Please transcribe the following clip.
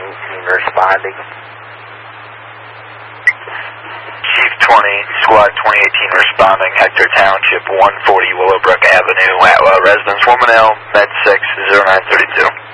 responding. Chief 20, Squad 2018 responding, Hector Township, 140 Willowbrook Avenue, Residence Woman L, Med 6, 0932.